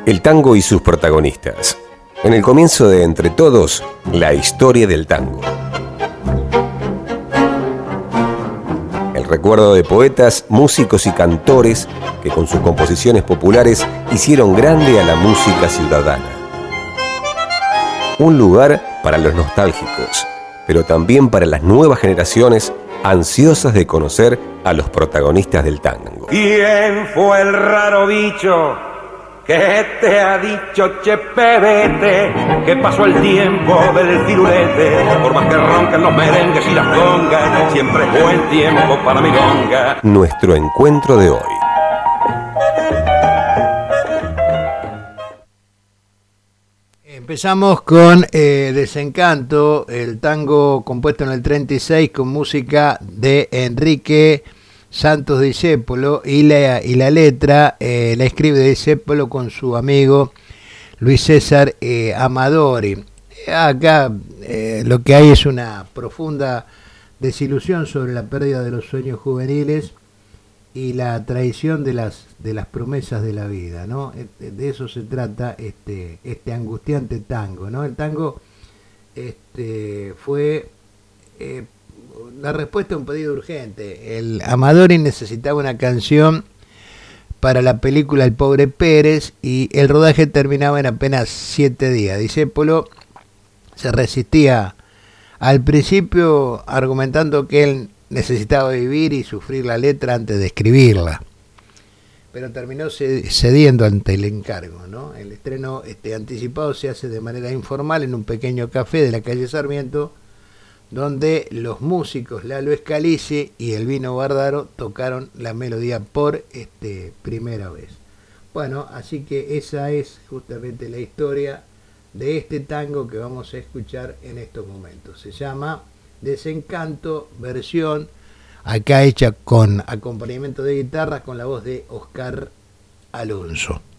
El tango y sus protagonistas. En el comienzo de Entre Todos, la historia del tango. El recuerdo de poetas, músicos y cantores que con sus composiciones populares hicieron grande a la música ciudadana. Un lugar para los nostálgicos, pero también para las nuevas generaciones ansiosas de conocer a los protagonistas del tango. ¿Quién fue el raro bicho que te ha dicho, che pebete, que pasó el tiempo del firulete? Por más que roncan los merengues y las congas, siempre es buen tiempo para milonga. Nuestro encuentro de hoy. Empezamos con Desencanto, el tango compuesto en el 36 con música de Enrique Santos Discépolo y la letra la escribe Discépolo con su amigo Luis César Amadori. Acá lo que hay es una profunda desilusión sobre la pérdida de los sueños juveniles y la traición de las promesas de la vida, ¿no? De eso se trata este angustiante tango, ¿no? El tango fue la respuesta a un pedido urgente. El Amadori necesitaba una canción para la película El pobre Pérez y el rodaje terminaba en apenas 7 días. Discépolo se resistía al principio argumentando que él necesitaba vivir y sufrir la letra antes de escribirla, pero terminó cediendo ante el encargo, ¿no? El estreno anticipado se hace de manera informal en un pequeño café de la calle Sarmiento, donde los músicos Lalo Scalisi y Elvino Bardaro tocaron la melodía por primera vez. Bueno, así que esa es justamente la historia de este tango que vamos a escuchar en estos momentos. Se llama Desencanto, versión acá hecha con acompañamiento de guitarras con la voz de Oscar Alonso.